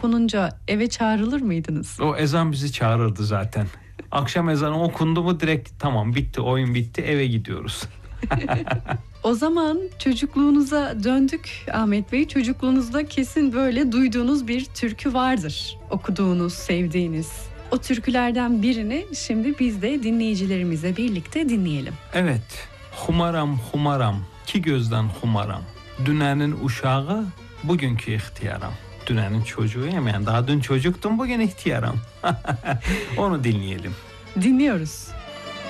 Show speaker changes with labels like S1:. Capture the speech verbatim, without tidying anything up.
S1: okununca eve çağrılır mıydınız?
S2: O ezan bizi çağırırdı zaten. Akşam ezanı okundu mu direkt tamam bitti, oyun bitti, eve gidiyoruz.
S1: O zaman çocukluğunuza döndük Ahmet Bey. Çocukluğunuzda kesin böyle duyduğunuz bir türkü vardır. Okuduğunuz, sevdiğiniz. O türkülerden birini şimdi biz de dinleyicilerimizle birlikte dinleyelim.
S2: Evet. Humaram humaram, ki gözden humaram. Dünenin uşağı, bugünkü ihtiyaram. Dünenin çocuğu yani daha dün çocuktum, bugün ihtiyaram. Onu dinleyelim.
S1: Dinliyoruz.